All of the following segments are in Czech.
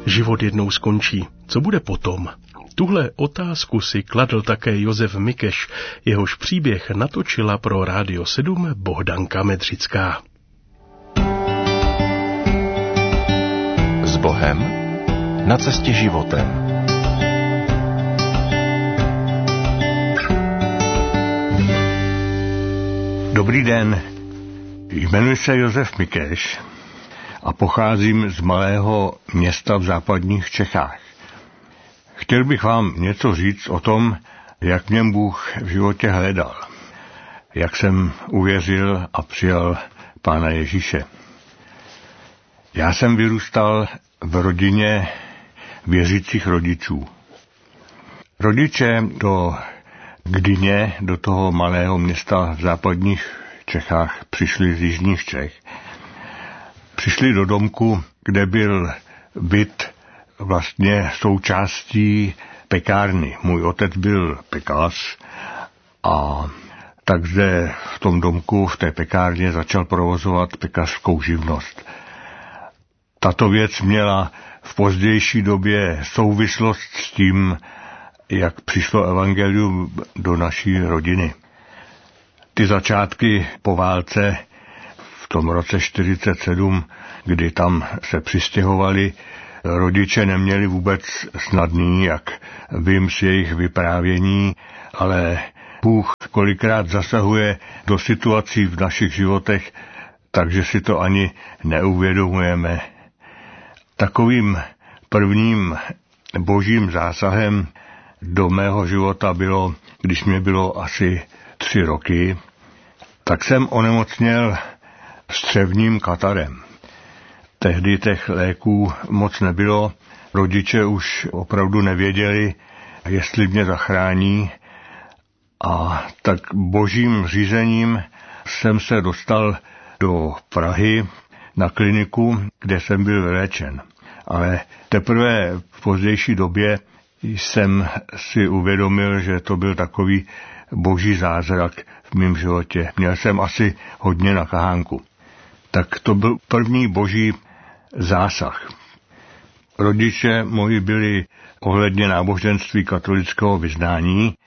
Život jednou skončí. Co bude potom? Tuhle otázku si kladl také Josef Mikeš, jehož příběh natočila pro Rádio 7 Bohdanka Medřická. S Bohem na cestě životem. Dobrý den, jmenuji se Josef Mikeš a pocházím z malého města v západních Čechách. Chtěl bych vám něco říct o tom, jak mě Bůh v životě hledal, jak jsem uvěřil a přijal Pána Ježíše. Já jsem vyrůstal v rodině věřících rodičů. Rodiče do Gdyně, do toho malého města v západních Čechách, přišli z jižních Čech. Přišli do domku, kde byl byt vlastně součástí pekárny. Můj otec byl pekař a takže v tom domku, v té pekárně začal provozovat pekařskou živnost. Tato věc měla v pozdější době souvislost s tím, jak přišlo evangelium do naší rodiny. Ty začátky po válce v tom roce 1947, kdy tam se přistěhovali, rodiče neměli vůbec snadný, jak vím z jejich vyprávění, ale Bůh kolikrát zasahuje do situací v našich životech, takže si to ani neuvědomujeme. Takovým prvním božím zásahem do mého života bylo, když mě bylo asi 3 roky, tak jsem onemocněl střevním katarem. Tehdy těch léků moc nebylo, rodiče už opravdu nevěděli, jestli mě zachrání, a tak božím řízením jsem se dostal do Prahy na kliniku, kde jsem byl vyléčen. Ale teprve v pozdější době jsem si uvědomil, že to byl takový boží zázrak v mém životě. Měl jsem asi hodně na kahánku. Tak to byl první boží zásah. Rodiče moji byli ohledně náboženství katolického vyznání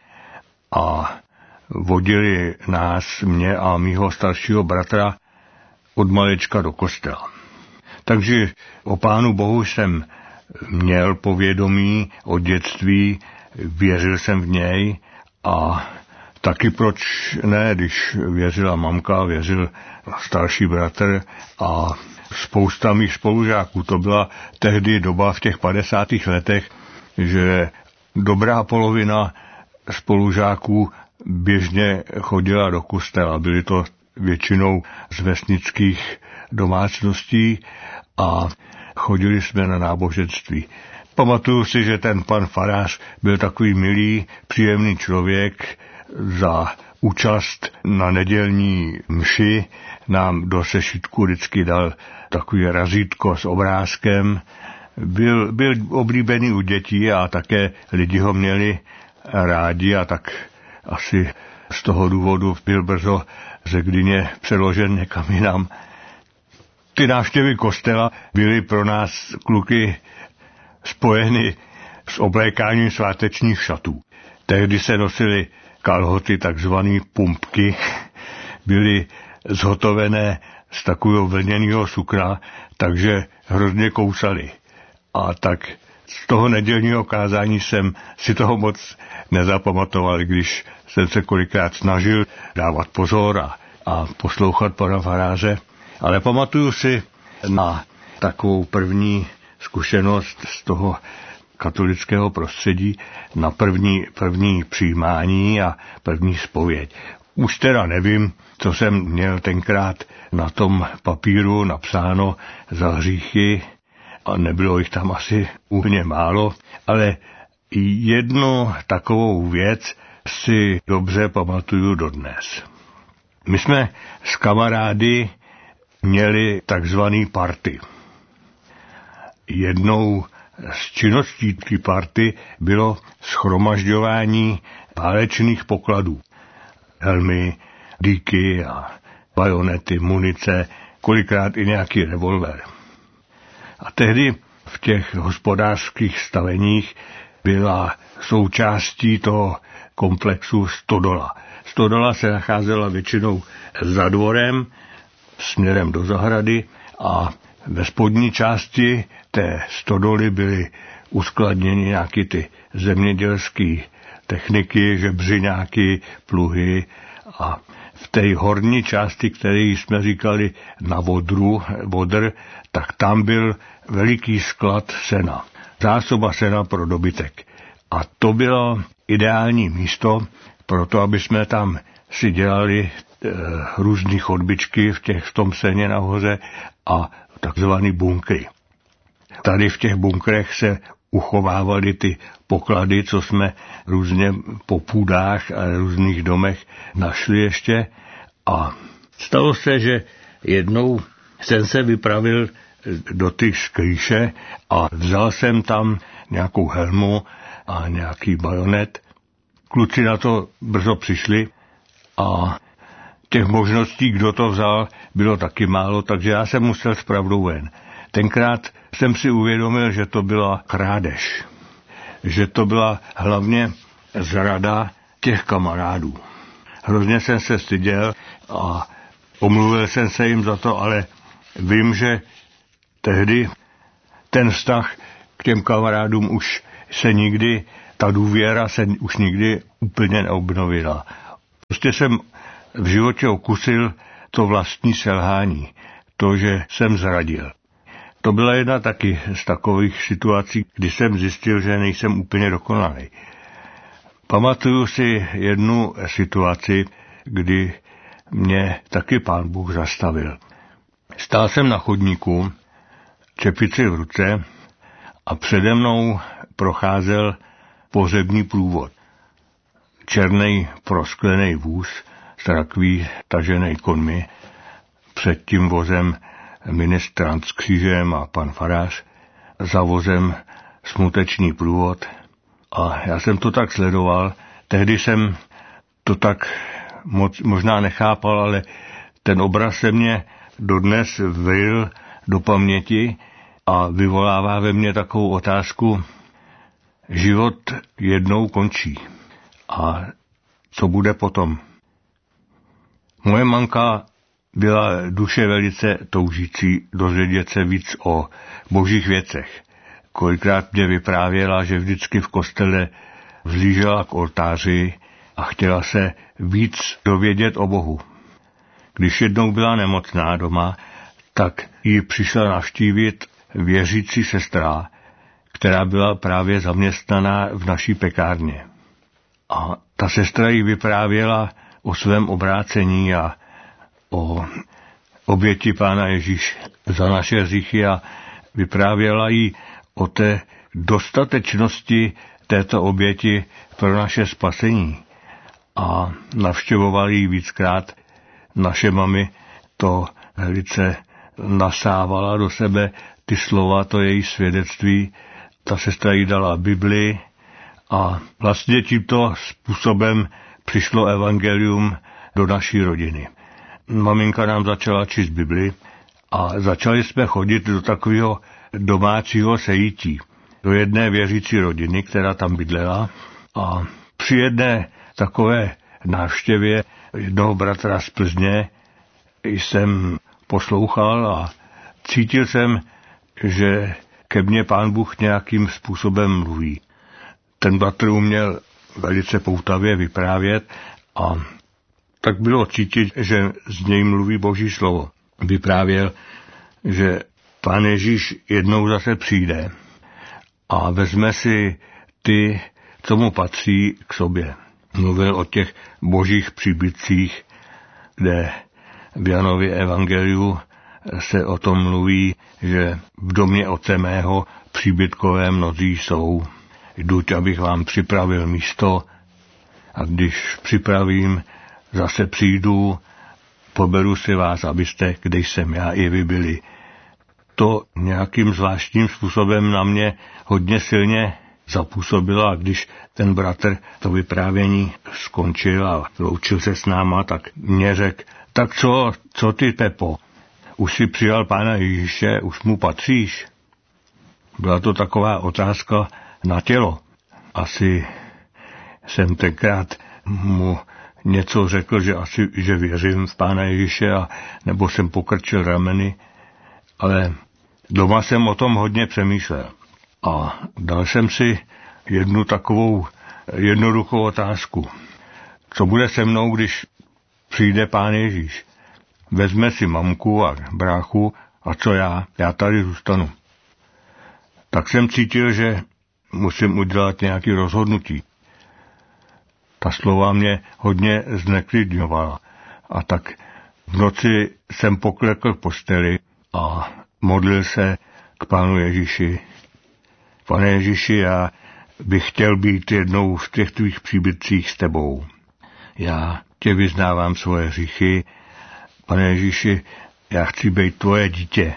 a vodili nás, mě a mýho staršího bratra, od malečka do kostela. Takže o Pánu Bohu jsem měl povědomí od dětství, věřil jsem v něj a taky proč ne, když věřila mamka, věřil starší bratr a spousta mých spolužáků. To byla tehdy doba v těch 50. letech, že dobrá polovina spolužáků běžně chodila do kostela. Byli to většinou z vesnických domácností a chodili jsme na náboženství. Pamatuju si, že ten pan farář byl takový milý, příjemný člověk. Za účast na nedělní mši nám do sešitku vždycky dal takový razítko s obrázkem. Byl oblíbený u dětí a také lidi ho měli rádi, a tak asi z toho důvodu byl brzo ze Gdyně přeložen někam jinam. Ty návštěvy kostela byly pro nás kluky spojeny s oblékáním svátečních šatů. Tehdy se nosily kalhoty, takzvané pumpky, byly zhotovené z takového vlněného sukna, takže hrozně kousaly. A tak z toho nedělního kázání jsem si toho moc nezapamatoval, když jsem se kolikrát snažil dávat pozor a poslouchat pana faráře. Ale pamatuju si na takovou první zkušenost z toho katolického prostředí, na první přijímání a první zpověď. Už teda nevím, co jsem měl tenkrát na tom papíru napsáno za hříchy, a nebylo jich tam asi úplně málo, ale jednu takovou věc si dobře pamatuju dodnes. My jsme s kamarády měli takzvaný party. Jednou z činností té party bylo shromažďování válečných pokladů. Helmy, dýky a bajonety, munice, kolikrát i nějaký revolver. A tehdy v těch hospodářských staveních byla součástí toho komplexu stodola. Stodola se nacházela většinou za dvorem, směrem do zahrady a ve spodní části té stodoly byly uskladněny nějaké ty zemědělské techniky, žebřiňáky, pluhy a v té horní části, které jsme říkali na vodr, tak tam byl veliký sklad sena. Zásoba sena pro dobytek. A to bylo ideální místo pro to, aby jsme tam si dělali různé chodbičky v tom seně nahoře a takzvaný bunkry. Tady v těch bunkrech se uchovávaly ty poklady, co jsme různě po půdách a různých domech našli ještě. A stalo se, že jednou jsem se vypravil do ty skrýše a vzal jsem tam nějakou helmu a nějaký bajonet. Kluci na to brzo přišli a těch možností, kdo to vzal, bylo taky málo, takže já jsem musel s pravdou ven. Tenkrát jsem si uvědomil, že to byla krádež. Že to byla hlavně zrada těch kamarádů. Hrozně jsem se styděl a omluvil jsem se jim za to, ale vím, že tehdy ten vztah k těm kamarádům už se nikdy, ta důvěra se už nikdy úplně neobnovila. Prostě jsem v životě okusil to vlastní selhání, to, že jsem zradil. To byla jedna taky z takových situací, kdy jsem zjistil, že nejsem úplně dokonalý. Pamatuju si jednu situaci, kdy mě taky Pán Bůh zastavil. Stál jsem na chodníku, čepici v ruce a přede mnou procházel pohřební průvod. Černý prosklený vůz s rakví tažený konmi, před tím vozem ministrant s křížem a pan farář, za vozem smutečný průvod. A já jsem to tak sledoval, tehdy jsem to tak možná nechápal, ale ten obraz se mě dodnes vryl do paměti a vyvolává ve mně takovou otázku. Život jednou končí. A co bude potom? Moje manka byla duše velice toužící dozvědět se víc o božích věcech. Kolikrát mě vyprávěla, že vždycky v kostele vzlížela k oltáři a chtěla se víc dovědět o Bohu. Když jednou byla nemocná doma, tak ji přišla navštívit věřící sestra, která byla právě zaměstnaná v naší pekárně. A ta sestra jí vyprávěla o svém obrácení a o oběti Pána Ježíše za naše hříchy a vyprávěla jí o té dostatečnosti této oběti pro naše spasení. A navštěvovali ji víckrát. Naše mami to velice nasávala do sebe ty slova, to její svědectví. Ta sestra jí dala Bibli a vlastně tímto způsobem přišlo evangelium do naší rodiny. Maminka nám začala číst Bibli a začali jsme chodit do takového domácího sejítí, do jedné věřící rodiny, která tam bydlela, a při jedné takové návštěvě jednoho bratra z Plzně jsem poslouchal a cítil jsem, že ke mně Pán Bůh nějakým způsobem mluví. Ten bratr uměl velice poutavě vyprávět a tak bylo cítit, že z něj mluví Boží slovo. Vyprávěl, že Pán Ježíš jednou zase přijde a vezme si ty, co mu patří, k sobě. Mluvil o těch božích příbytcích, kde v Janově evangeliu se o tom mluví, že v domě Otce mého příbytkové mnozí jsou. Jduť, abych vám připravil místo, a když připravím, zase přijdu, poberu si vás, abyste, kde jsem já, i vy byli. To nějakým zvláštním způsobem na mě hodně silně zapůsobilo, a když ten bratr to vyprávění skončil a loučil se s náma, tak mě řekl, tak co ty, Pepo, už si přijal Pána Ježíše, už mu patříš? Byla to taková otázka na tělo. Asi jsem tenkrát mu něco řekl, že věřím v Pána Ježíše, nebo jsem pokrčil rameny, ale doma jsem o tom hodně přemýšlel. A dal jsem si jednu takovou jednoduchou otázku. Co bude se mnou, když přijde Pán Ježíš? Vezme si mamku a bráchu a co já? Já tady zůstanu. Tak jsem cítil, že musím udělat nějaké rozhodnutí. Ta slova mě hodně zneklidňovala. A tak v noci jsem poklekl v posteli a modlil se k Pánu Ježíši. Pane Ježíši, já bych chtěl být jednou v těch tvých příbytcích s tebou. Já tě vyznávám svoje hříchy. Pane Ježíši, já chci být tvoje dítě.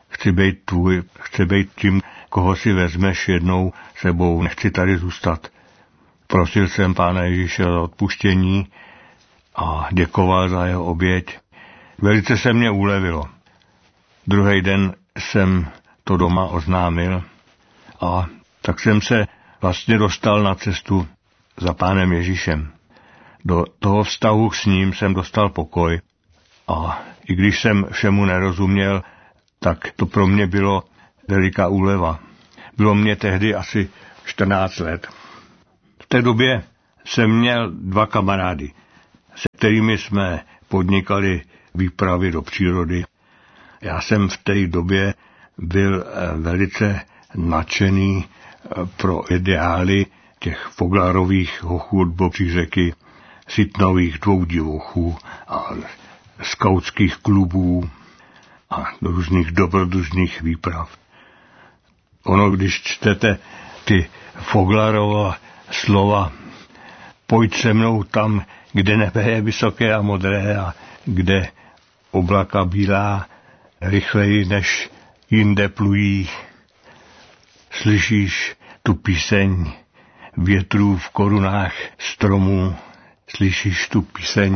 Chci být tím, koho si vezmeš jednou sebou. Nechci tady zůstat. Prosil jsem Pána Ježíše za odpuštění a děkoval za jeho oběť. Velice se mě ulevilo. Druhý den jsem to doma oznámil a tak jsem se vlastně dostal na cestu za Pánem Ježíšem. Do toho vztahu s ním jsem dostal pokoj a i když jsem všemu nerozuměl, tak to pro mě bylo veliká úleva. Bylo mě tehdy asi 14 let. V té době jsem měl 2 kamarády, se kterými jsme podnikali výpravy do přírody. Já jsem v té době byl velice nadšený pro ideály těch foglarových hochů od bobří řeky, sitnových 2 divochů a skautských klubů a různých dobrodružných výprav. Ono, když čtete ty Foglarova slova, pojď se mnou tam, kde nebe je vysoké a modré a kde oblaka bílá rychleji než jinde plují. Slyšíš tu píseň větrů v korunách stromů, slyšíš tu píseň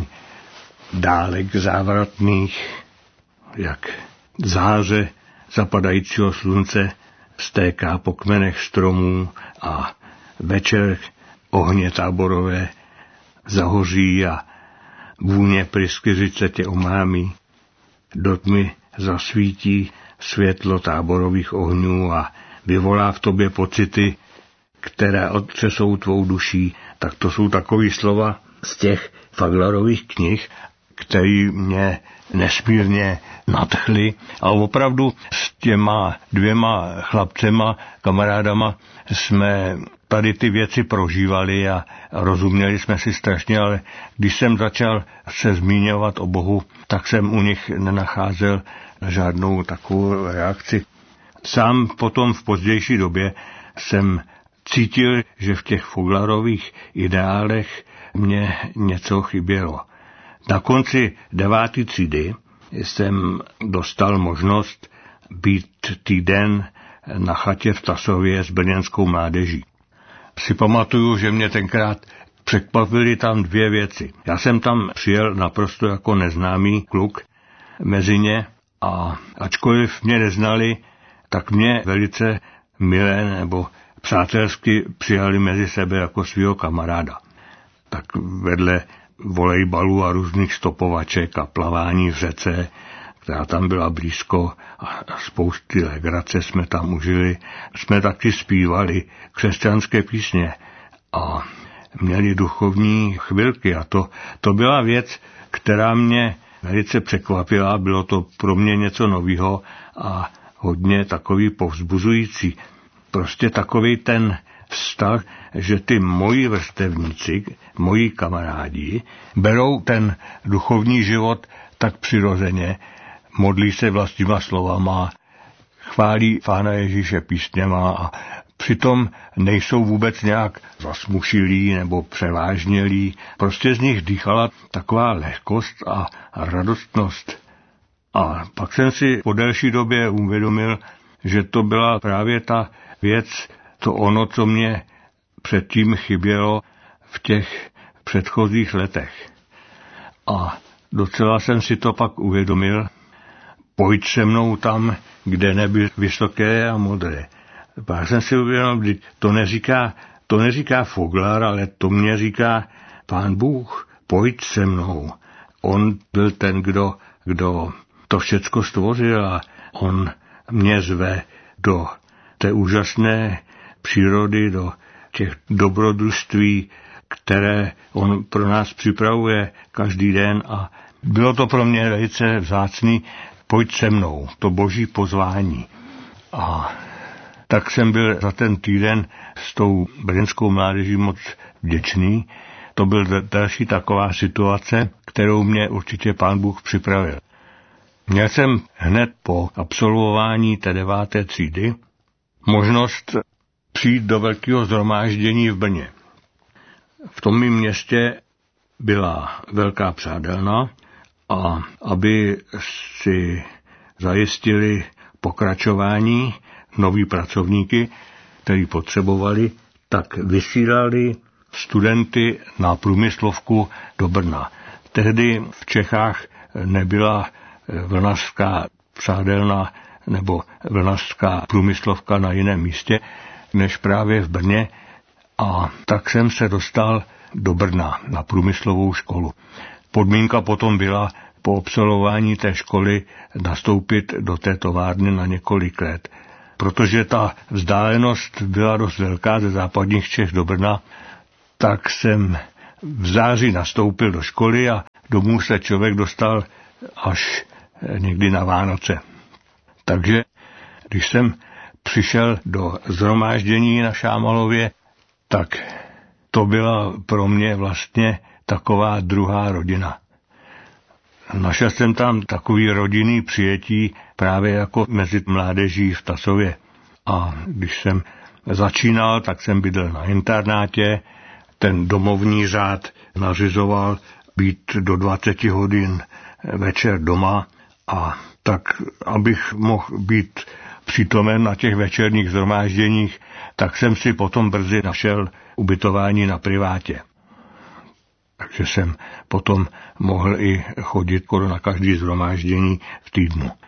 dálek závratných, jak záře zapadajícího slunce stéká po kmenech stromů a večer ohně táborové zahoří a vůně pryskyřice tě omámí. Do tmy zasvítí světlo táborových ohňů a vyvolá v tobě pocity, které otřesou tvou duší. Tak to jsou takový slova z těch Foglarových knih, který mě nesmírně nadchly. A opravdu s těma 2 chlapcema, kamarádama, jsme tady ty věci prožívali a rozuměli jsme si strašně, ale když jsem začal se zmíňovat o Bohu, tak jsem u nich nenacházel žádnou takovou reakci. Sám potom v pozdější době jsem cítil, že v těch Foglarových ideálech mě něco chybělo. Na konci 9. třídy jsem dostal možnost být týden na chatě v Tasově s brněnskou mládeží. Si pamatuju, že mě tenkrát překvapily tam 2 věci. Já jsem tam přijel naprosto jako neznámý kluk mezi ně a ačkoliv mě neznali, tak mě velice milé nebo přátelsky přijali mezi sebe jako svého kamaráda. Tak vedle volejbalu a různých stopovaček a plavání v řece, která tam byla blízko a spousty legrace jsme tam užili, jsme taky zpívali křesťanské písně a měli duchovní chvilky a to byla věc, která mě velice překvapila, bylo to pro mě něco nového a hodně takový povzbuzující. Prostě takový ten vztah, že ty moji vrstevníci, moji kamarádi, berou ten duchovní život tak přirozeně, modlí se vlastníma slovama, chválí Pána Ježíše písněma a přitom nejsou vůbec nějak zasmušilí nebo převážnělí. Prostě z nich dýchala taková lehkost a radostnost. A pak jsem si po delší době uvědomil, že to byla právě ta věc, to ono, co mě předtím chybělo v těch předchozích letech. A docela jsem si to pak uvědomil. Pojď se mnou tam, kde nebe vysoké a modré. Pak jsem si uvědomil, to neříká Foglar, ale to mě říká Pán Bůh, pojď se mnou. On byl ten, kdo to všecko stvořil a on mě zve do té úžasné přírody, do těch dobrodružství, které on pro nás připravuje každý den a bylo to pro mě velice vzácný, pojď se mnou, to boží pozvání. A tak jsem byl za ten týden s tou brněnskou mládeží moc vděčný. To byl další taková situace, kterou mě určitě Pán Bůh připravil. Měl jsem hned po absolvování té 9. třídy možnost přijít do velkého shromáždění v Brně. V tom mém městě byla velká přádelna a aby si zajistili pokračování noví pracovníky, který potřebovali, tak vysílali studenty na průmyslovku do Brna. Tehdy v Čechách nebyla vlnařská přádelna nebo vlnařská průmyslovka na jiném místě, než právě v Brně. A tak jsem se dostal do Brna na průmyslovou školu. Podmínka potom byla po absolvování té školy nastoupit do té továrny na několik let. Protože ta vzdálenost byla dost velká ze západních Čech do Brna, tak jsem v září nastoupil do školy a domů se člověk dostal až někdy na Vánoce. Takže když jsem přišel do shromáždění na Šámalově, tak to byla pro mě vlastně taková druhá rodina. Našel jsem tam takový rodinný přijetí právě jako mezi mládeží v Tasově. A když jsem začínal, tak jsem bydlel na internátě. Ten domovní řád nařizoval být do 20 hodin večer doma a tak, abych mohl být přítomen na těch večerních shromážděních, tak jsem si potom brzy našel ubytování na privátě. Takže jsem potom mohl i chodit na každé shromáždění v týdnu.